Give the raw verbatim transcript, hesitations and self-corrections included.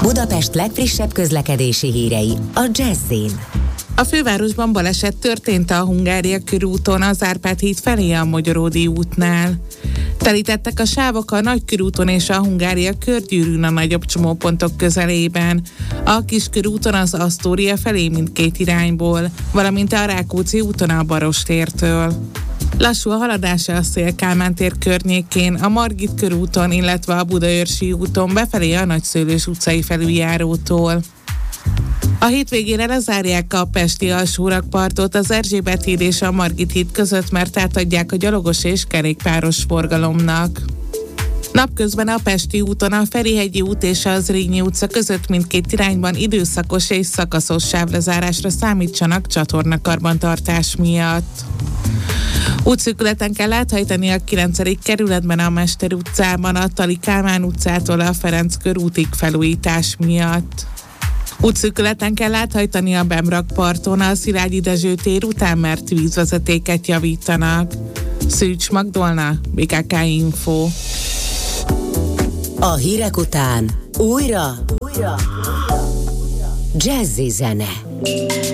Budapest legfrissebb közlekedési hírei a Jazz-in. A fővárosban baleset történt a Hungária körúton, az Árpád híd felé a Magyaródi útnál. Telítettek a sávok a Nagykörúton és a Hungária körgyűrűn a nagyobb csomópontok közelében. A Kiskörúton az Asztória felé mindkét irányból, valamint a Rákóczi úton a Barostértől. Lassú a haladása a Széll-Kálmán tér környékén, a Margit körúton, illetve a Budaörsi úton befelé a Nagyszőlős utcai felüljárótól. A hétvégére lezárják a pesti alsórakpartot az Erzsébet híd és a Margit híd között, mert átadják a gyalogos és kerékpáros forgalomnak. Napközben a Pesti úton a Ferihegyi út és az Zrínyi utca között mindkét irányban időszakos és szakaszos sávlezárásra számítsanak csatornakarbantartás miatt. Útszűkületen kell áthajtani a kilencedik kerületben a Mester utcában, a Tali Kálmán utcától a Ferenc körútig felújítás miatt. Útszűkületen kell áthajtani a Bemrakparton a Szilágyi Dezső tér után, mert vízvezetéket javítanak. Szűcs Magdolna, bé ká ká Info. A hírek után újra, újra Jazzy zene.